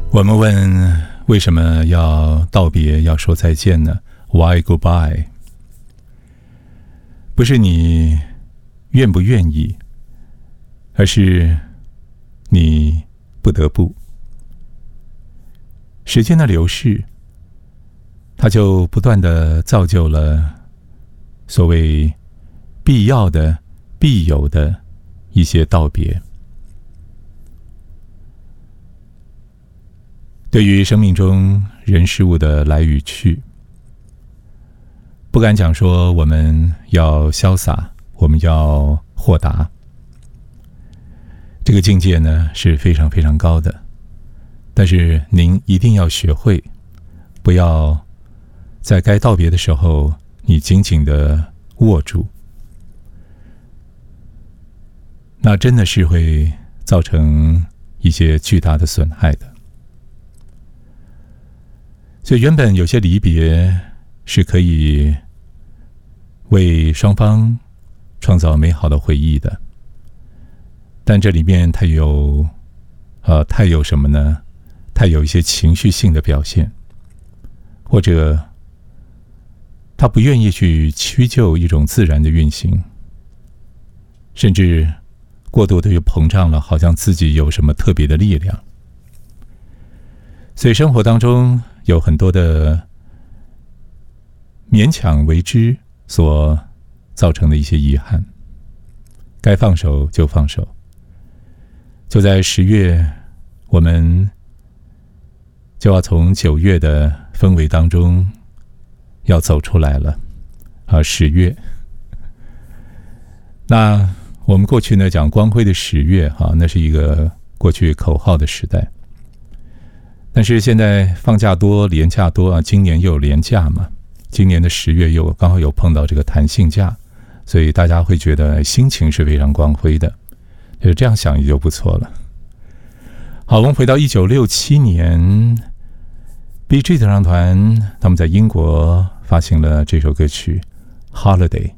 我们问为什么要道别，要说再见呢？ Why goodbye？ 不是你愿不愿意，而是你不得不。时间的流逝，它就不断地造就了所谓必要的、必有的一些道别。对于生命中人事物的来与去，不敢讲说我们要潇洒，我们要豁达，这个境界呢是非常非常高的。但是您一定要学会，不要在该道别的时候你紧紧地握住，那真的是会造成一些巨大的损害的。所以原本有些离别是可以为双方创造美好的回忆的，但这里面它有什么呢？它有一些情绪性的表现，或者他不愿意去屈就一种自然的运行，甚至过度的又膨胀了，好像自己有什么特别的力量。所以生活当中有很多的勉强为之所造成的一些遗憾，该放手就放手。就在10月，我们就要从9月的氛围当中要走出来了10月。那我们过去呢讲光辉的10月那是一个过去口号的时代。但是现在放假多，连假多今年又有连假嘛，今年的10月又刚好有碰到这个弹性假，所以大家会觉得心情是非常光辉的，就是这样想也就不错了。好，我们回到1967年 Bee Gees 合唱团他们在英国发行了这首歌曲 Holiday。